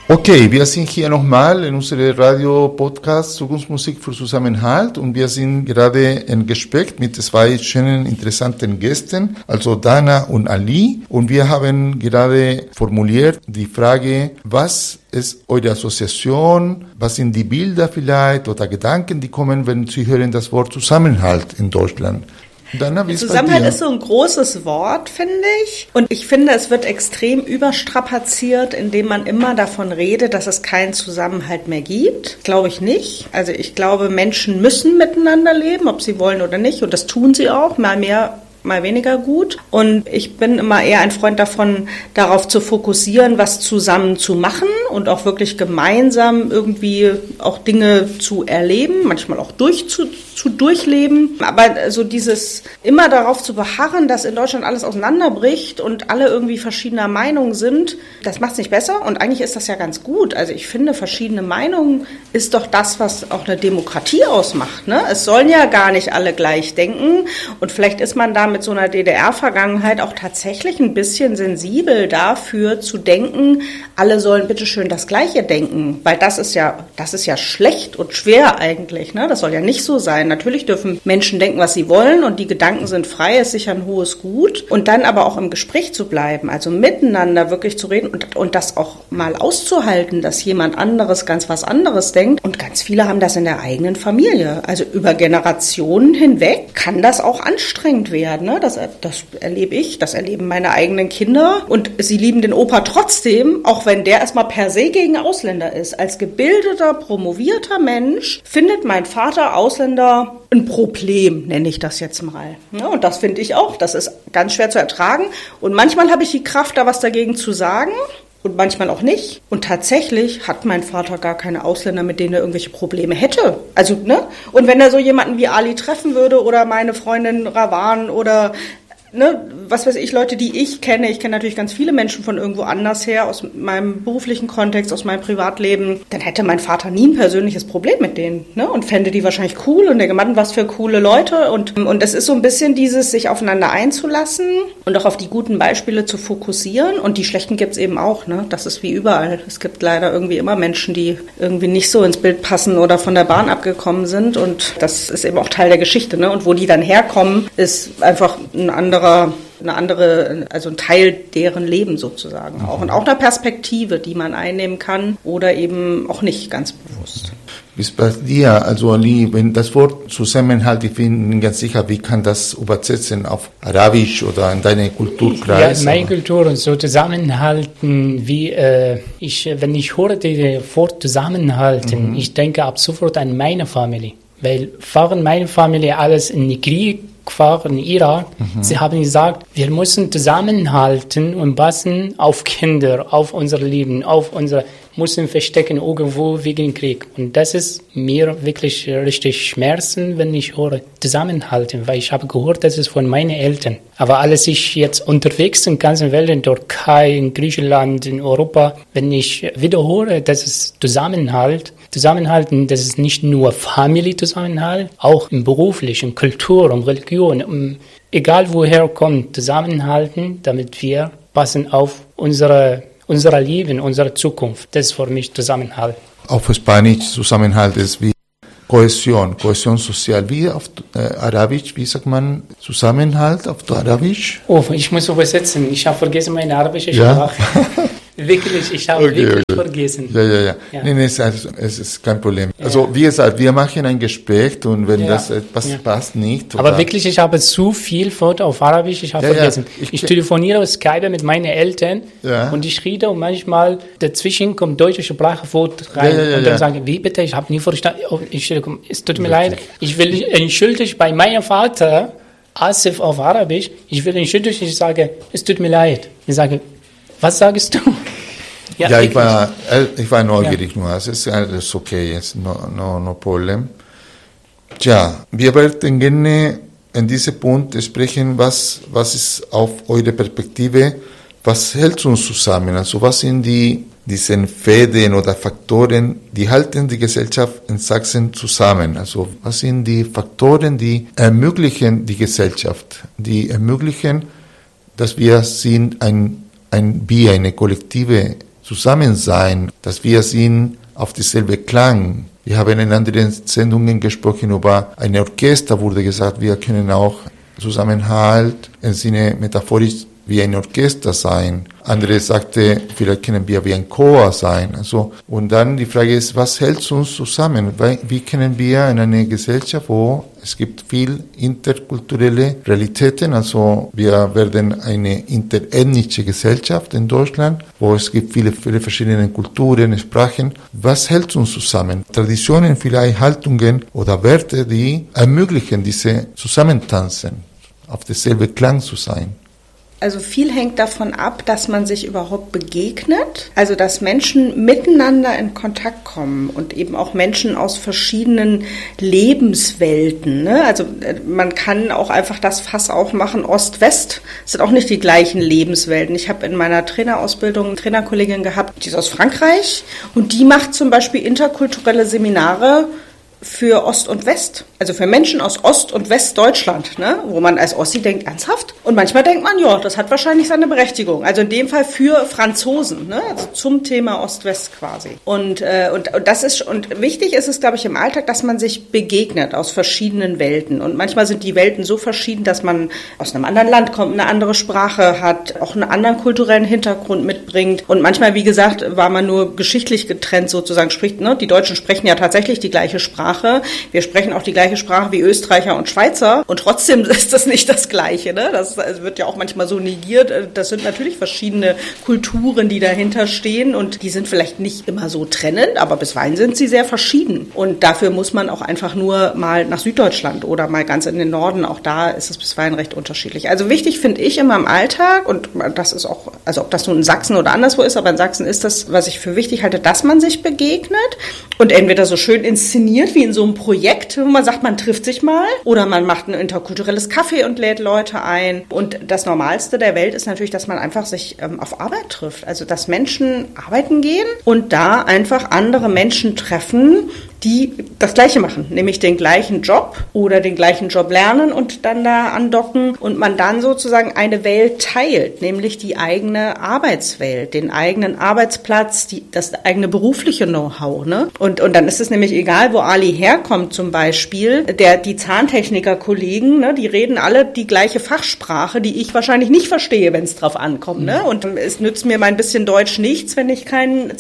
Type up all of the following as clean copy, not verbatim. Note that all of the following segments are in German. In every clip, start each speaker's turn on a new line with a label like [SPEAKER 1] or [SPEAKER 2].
[SPEAKER 1] Okay, wir sind hier nochmal in unserem Radio-Podcast Zukunftsmusik für Zusammenhalt und wir sind gerade im Gespräch mit zwei schönen, interessanten Gästen, also Dana und Ali. Und wir haben gerade formuliert die Frage, was ist eure Assoziation, was sind die Bilder vielleicht oder Gedanken, die kommen, wenn Sie hören das Wort Zusammenhalt in Deutschland? Dana, wie ist
[SPEAKER 2] Zusammenhalt ist so ein großes Wort, finde ich. Und ich finde, es wird extrem überstrapaziert, indem man immer davon redet, dass es keinen Zusammenhalt mehr gibt. Glaube ich nicht. Also ich glaube, Menschen müssen miteinander leben, ob sie wollen oder nicht. Und das tun sie auch, mal mehr, mal weniger gut. Und ich bin immer eher ein Freund davon, darauf zu fokussieren, was zusammen zu machen und auch wirklich gemeinsam irgendwie auch Dinge zu erleben, manchmal auch durchleben. Aber so dieses immer darauf zu beharren, dass in Deutschland alles auseinanderbricht und alle irgendwie verschiedener Meinung sind, das macht es nicht besser. Und eigentlich ist das ja ganz gut. Also ich finde, verschiedene Meinungen ist doch das, was auch eine Demokratie ausmacht, ne? Es sollen ja gar nicht alle gleich denken. Und vielleicht ist man da mit so einer DDR-Vergangenheit auch tatsächlich ein bisschen sensibel dafür zu denken, alle sollen bitteschön das Gleiche denken, weil das ist ja schlecht und schwer eigentlich, ne? Das soll ja nicht so sein. Natürlich dürfen Menschen denken, was sie wollen und die Gedanken sind frei, ist sicher ein hohes Gut. Und dann aber auch im Gespräch zu bleiben, also miteinander wirklich zu reden und das auch mal auszuhalten, dass jemand anderes ganz was anderes denkt. Und ganz viele haben das in der eigenen Familie. Also über Generationen hinweg kann das auch anstrengend werden. Ne? Das erlebe ich, das erleben meine eigenen Kinder. Und sie lieben den Opa trotzdem, auch wenn der erstmal per se gegen Ausländer ist. Als gebildeter, promovierter Mensch findet mein Vater Ausländer ein Problem, nenne ich das jetzt mal. Ja, und das finde ich auch. Das ist ganz schwer zu ertragen. Und manchmal habe ich die Kraft, da was dagegen zu sagen. Und manchmal auch nicht. Und tatsächlich hat mein Vater gar keine Ausländer, mit denen er irgendwelche Probleme hätte. Also, ne? Und wenn er so jemanden wie Ali treffen würde oder meine Freundin Rawan oder, ne, was weiß ich, Leute, die ich kenne natürlich ganz viele Menschen von irgendwo anders her, aus meinem beruflichen Kontext, aus meinem Privatleben, dann hätte mein Vater nie ein persönliches Problem mit denen, ne, und fände die wahrscheinlich cool und der Mann, was für coole Leute und es ist so ein bisschen dieses, sich aufeinander einzulassen und auch auf die guten Beispiele zu fokussieren und die schlechten gibt's eben auch, ne, das ist wie überall. Es gibt leider irgendwie immer Menschen, die irgendwie nicht so ins Bild passen oder von der Bahn abgekommen sind und das ist eben auch Teil der Geschichte, ne, und wo die dann herkommen, ist einfach eine andere, also ein Teil deren Leben sozusagen auch. Und auch eine Perspektive, die man einnehmen kann oder eben auch nicht ganz bewusst.
[SPEAKER 1] Wie ist bei dir, also Ali, wenn das Wort Zusammenhalt, ich bin ganz sicher, wie kann das übersetzen auf Arabisch oder in deine Kulturkreis?
[SPEAKER 3] Ja, meine Kultur und so zusammenhalten, wenn ich höre das Wort zusammenhalten, ich denke ab sofort an meine Familie. Weil fahren meine Familie alles in den Krieg gefahren, in Irak. Sie haben gesagt, wir müssen zusammenhalten und passen auf Kinder, auf unser Leben, müssen verstecken irgendwo wegen Krieg. Und das ist mir wirklich richtig Schmerzen, wenn ich höre, zusammenhalten, weil ich habe gehört, das ist von meinen Eltern. Aber als ich jetzt unterwegs in der ganzen Welt, in Türkei, in Griechenland, in Europa, wenn ich wieder höre, das ist Zusammenhalten, das ist nicht nur Familienzusammenhalt, auch im beruflichen, Kultur, um Religion, egal woher kommt, zusammenhalten, damit wir passen auf unser Leben, unsere Zukunft. Das ist für mich Zusammenhalt.
[SPEAKER 1] Auf Spanisch Zusammenhalt ist wie Cohesión sozial. Wie auf Arabisch, wie sagt man Zusammenhalt auf Arabisch?
[SPEAKER 3] Oh, ich muss übersetzen. Ich habe vergessen meine arabische Sprache. Wirklich, ich habe wirklich vergessen.
[SPEAKER 1] Ja. Nee, es ist kein Problem. Ja. Also wie gesagt, wir machen ein Gespräch und wenn das etwas passt nicht.
[SPEAKER 3] Aber wirklich, ich habe zu viel Foto auf Arabisch, ich habe vergessen. Ich telefoniere, Skype mit meinen Eltern und ich rede und manchmal dazwischen kommt deutsche Sprache rein und dann sage ich, wie bitte, ich habe nie verstanden. Es tut mir leid. Ich will entschuldigen bei meinem Vater, Asif auf Arabisch, ich will entschuldigen, ich sage, es tut mir leid. Ich sage, was sagst du?
[SPEAKER 1] Ja, ich war neugierig nur. Es ist alles okay, jetzt no problem. Tja, wir werden gerne in diesem Punkt sprechen, was ist auf eure Perspektive, was hält uns zusammen? Also was sind diese Fäden oder Faktoren, die halten die Gesellschaft in Sachsen zusammen? Also was sind die Faktoren, die ermöglichen die Gesellschaft, die ermöglichen, dass wir sind eine kollektive Zusammensein, dass wir sind auf dieselbe Klang. Wir haben in anderen Sendungen gesprochen über ein Orchester, wurde gesagt, wir können auch Zusammenhalt im Sinne metaphorisch wie ein Orchester sein. Andere sagte, vielleicht können wir wie ein Chor sein. Also, und dann die Frage ist, was hält uns zusammen? Wie können wir in einer Gesellschaft, wo es gibt viel interkulturelle Realitäten, also wir werden eine interethnische Gesellschaft in Deutschland, wo es gibt viele verschiedene Kulturen, Sprachen. Was hält uns zusammen? Traditionen, vielleicht Haltungen oder Werte, die ermöglichen, diese Zusammentanzen, auf derselbe Klang zu sein.
[SPEAKER 2] Also viel hängt davon ab, dass man sich überhaupt begegnet, also dass Menschen miteinander in Kontakt kommen und eben auch Menschen aus verschiedenen Lebenswelten. Ne? Also man kann auch einfach das Fass aufmachen, Ost-West, das sind auch nicht die gleichen Lebenswelten. Ich habe in meiner Trainerausbildung eine Trainerkollegin gehabt, die ist aus Frankreich und die macht zum Beispiel interkulturelle Seminare für Ost und West, also für Menschen aus Ost- und Westdeutschland, ne? Wo man als Ossi denkt, ernsthaft? Und manchmal denkt man, ja, das hat wahrscheinlich seine Berechtigung. Also in dem Fall für Franzosen, ne? Also zum Thema Ost-West quasi. Und das ist, und wichtig ist es, glaube ich, im Alltag, dass man sich begegnet aus verschiedenen Welten. Und manchmal sind die Welten so verschieden, dass man aus einem anderen Land kommt, eine andere Sprache hat, auch einen anderen kulturellen Hintergrund mitbringt. Und manchmal, wie gesagt, war man nur geschichtlich getrennt sozusagen, spricht, ne? Die Deutschen sprechen ja tatsächlich die gleiche Sprache. Wir sprechen auch die gleiche Sprache wie Österreicher und Schweizer und trotzdem ist das nicht das Gleiche. Ne? Das wird ja auch manchmal so negiert. Das sind natürlich verschiedene Kulturen, die dahinter stehen und die sind vielleicht nicht immer so trennend, aber bisweilen sind sie sehr verschieden. Und dafür muss man auch einfach nur mal nach Süddeutschland oder mal ganz in den Norden. Auch da ist es bisweilen recht unterschiedlich. Also wichtig finde ich immer im Alltag, und das ist auch, also ob das nun in Sachsen oder anderswo ist, aber in Sachsen ist das, was ich für wichtig halte, dass man sich begegnet und entweder so schön inszeniert wie in so einem Projekt, wo man sagt, man trifft sich mal oder man macht ein interkulturelles Café und lädt Leute ein. Und das Normalste der Welt ist natürlich, dass man einfach sich auf Arbeit trifft. Also, dass Menschen arbeiten gehen und da einfach andere Menschen treffen, die das Gleiche machen, nämlich den gleichen Job oder den gleichen Job lernen und dann da andocken und man dann sozusagen eine Welt teilt, nämlich die eigene Arbeitswelt, den eigenen Arbeitsplatz, das eigene berufliche Know-how. Ne? Und dann ist es nämlich egal, wo Ali herkommt zum Beispiel, die Zahntechniker-Kollegen, ne, die reden alle die gleiche Fachsprache, die ich wahrscheinlich nicht verstehe, wenn es drauf ankommt. Ne? Und es nützt mir mein bisschen Deutsch nichts, wenn ich keinen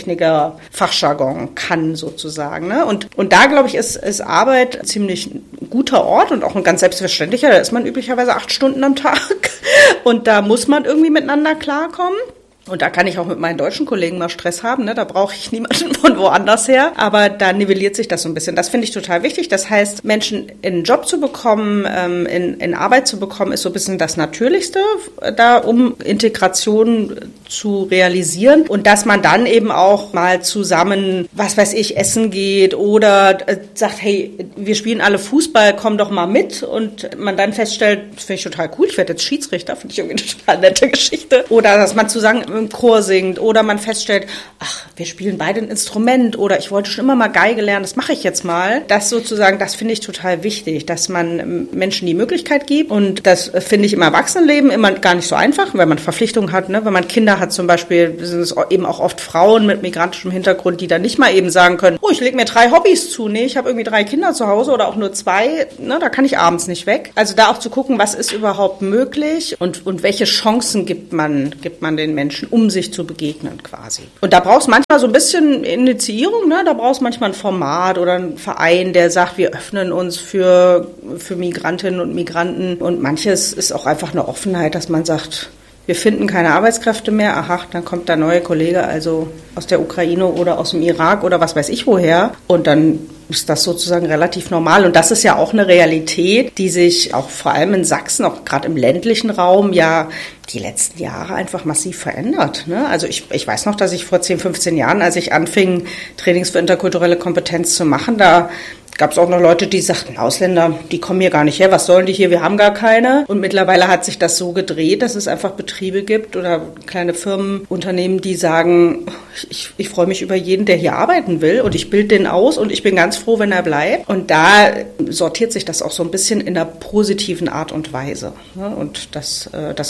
[SPEAKER 2] Zahntechniker-Fachjargon kann sozusagen. Ne? Und da, glaube ich, ist Arbeit ein ziemlich guter Ort und auch ein ganz selbstverständlicher. Da ist man üblicherweise 8 Stunden am Tag und da muss man irgendwie miteinander klarkommen. Und da kann ich auch mit meinen deutschen Kollegen mal Stress haben, ne? Da brauche ich niemanden von woanders her. Aber da nivelliert sich das so ein bisschen. Das finde ich total wichtig. Das heißt, Menschen in einen Job zu bekommen, in Arbeit zu bekommen, ist so ein bisschen das Natürlichste, da um Integration zu realisieren. Und dass man dann eben auch mal zusammen, was weiß ich, essen geht oder sagt, hey, wir spielen alle Fußball, komm doch mal mit. Und man dann feststellt, das finde ich total cool, ich werde jetzt Schiedsrichter, finde ich irgendwie eine total nette Geschichte. Oder dass man zusammen im Chor singt oder man feststellt, ach, wir spielen beide ein Instrument oder ich wollte schon immer mal Geige lernen, das mache ich jetzt mal. Das sozusagen, das finde ich total wichtig, dass man Menschen die Möglichkeit gibt und das finde ich im Erwachsenenleben immer gar nicht so einfach, wenn man Verpflichtungen hat, ne? Wenn man Kinder hat zum Beispiel, sind es eben auch oft Frauen mit migrantischem Hintergrund, die dann nicht mal eben sagen können, oh, ich lege mir 3 Hobbys zu, nee, ich habe irgendwie 3 Kinder zu Hause oder auch nur 2, ne? Da kann ich abends nicht weg. Also da auch zu gucken, was ist überhaupt möglich und welche Chancen gibt man den Menschen, um sich zu begegnen quasi. Und da brauchst du manchmal so ein bisschen Initiierung, ne? Da brauchst du manchmal ein Format oder einen Verein, der sagt, wir öffnen uns für Migrantinnen und Migranten. Und manches ist auch einfach eine Offenheit, dass man sagt, wir finden keine Arbeitskräfte mehr, aha, dann kommt der neue Kollege also aus der Ukraine oder aus dem Irak oder was weiß ich woher und dann ist das sozusagen relativ normal und das ist ja auch eine Realität, die sich auch vor allem in Sachsen, auch gerade im ländlichen Raum ja die letzten Jahre einfach massiv verändert. Ne? Also ich weiß noch, dass ich vor 10, 15 Jahren, als ich anfing, Trainings für interkulturelle Kompetenz zu machen, da gab es auch noch Leute, die sagten, Ausländer, die kommen hier gar nicht her, was sollen die hier, wir haben gar keine. Und mittlerweile hat sich das so gedreht, dass es einfach Betriebe gibt oder kleine Firmen, Unternehmen, die sagen, ich freue mich über jeden, der hier arbeiten will und ich bilde den aus und ich bin ganz froh, wenn er bleibt. Und da sortiert sich das auch so ein bisschen in einer positiven Art und Weise. Und das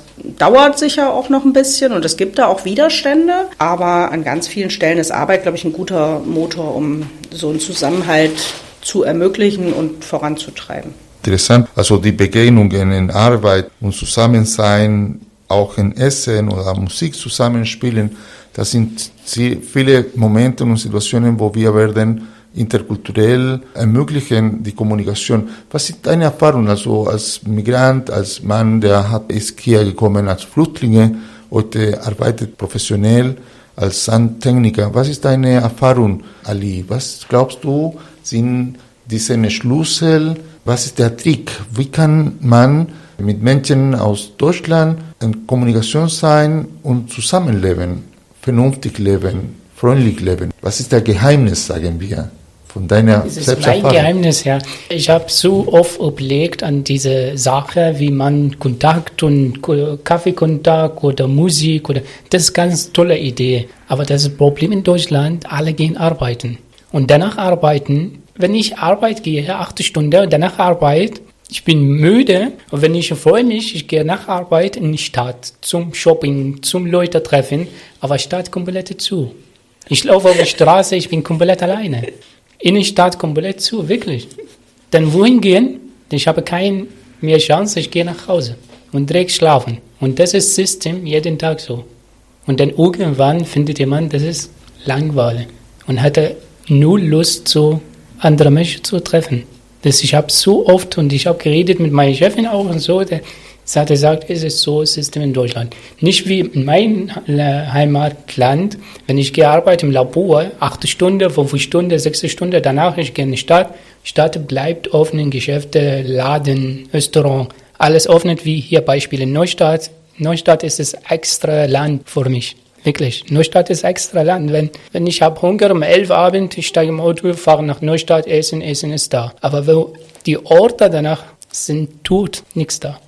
[SPEAKER 2] dauert sicher auch noch ein bisschen und es gibt da auch Widerstände, aber an ganz vielen Stellen ist Arbeit, glaube ich, ein guter Motor, um so einen Zusammenhalt zu ermöglichen und voranzutreiben.
[SPEAKER 1] Interessant, also die Begegnungen in Arbeit und Zusammensein, auch in Essen oder Musik zusammenspielen, das sind viele Momente und Situationen, wo wir werden interkulturell ermöglichen die Kommunikation. Was ist deine Erfahrung, also als Migrant, als Mann, ist hier gekommen als Flüchtlinge, heute arbeitet professionell als Sandtechniker. Was ist deine Erfahrung, Ali? Was glaubst du, sind diese Schlüssel? Was ist der Trick? Wie kann man mit Menschen aus Deutschland in Kommunikation sein und zusammenleben, vernünftig leben, freundlich leben? Was ist das Geheimnis, sagen wir, von deiner Selbsterfahrung?
[SPEAKER 3] Das ist mein Geheimnis, ja. Ich habe so oft überlegt an diese Sache, wie man Kontakt und Kaffeekontakt oder Musik oder das ist eine ganz tolle Idee. Aber das Problem in Deutschland, alle gehen arbeiten. Und danach arbeiten, wenn ich Arbeit gehe, 8 Stunden, und danach Arbeit, ich bin müde und wenn ich freue mich, ich gehe nach Arbeit in die Stadt, zum Shopping, zum Leute treffen, aber die Stadt komplett zu. Ich laufe auf der Straße, ich bin komplett alleine. In der Stadt komplett zu, wirklich. Dann wohin gehen? Ich habe keine mehr Chance, ich gehe nach Hause und direkt schlafen. Und das ist das System jeden Tag so. Und dann irgendwann findet jemand, das ist langweilig und hatte null Lust, so andere Menschen zu treffen. Ich habe so oft und ich habe geredet mit meiner Chefin auch und so, sie hat gesagt, es ist so ein System in Deutschland. Nicht wie in meinem Heimatland, wenn ich gearbeitet im Labor, 8 Stunden, 5 Stunden, 6 Stunden, danach ich gehe in die Stadt. Stadt bleibt offen, Geschäfte, Laden, Restaurant, alles offen wie hier Beispiel in Neustadt. Neustadt ist das extra Land für mich. Wirklich, Neustadt ist extra Land. Wenn ich habe Hunger um 11 Uhr Abend, ich steige im Auto, fahre nach Neustadt, Essen ist da. Aber wo die Orte danach sind tot, nichts da.